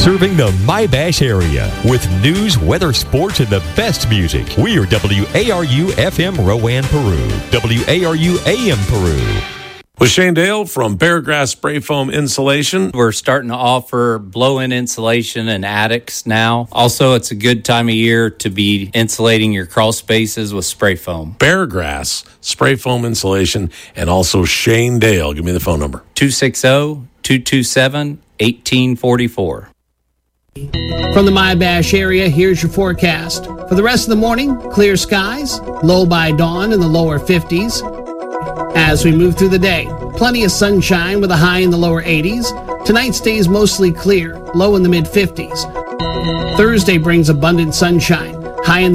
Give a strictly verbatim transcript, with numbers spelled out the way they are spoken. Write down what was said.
Serving the My-Bash area with news, weather, sports, and the best music. We are W A R U F M Rowan, Peru. W A R U A M Peru. With Shane Dale from Beargrass Spray Foam Insulation. We're starting to offer blow-in insulation in attics now. Also, it's a good time of year to be insulating your crawl spaces with spray foam. Beargrass Spray Foam Insulation, and also Shane Dale. Give me the phone number. two six zero, two two seven, one eight four four. From the My-Bash area, here's your forecast. For the rest of the morning, clear skies, low by dawn in the lower fifties. As we move through the day, plenty of sunshine with a high in the lower eighties. Tonight stays mostly clear, low in the mid fifties. Thursday brings abundant sunshine, high in the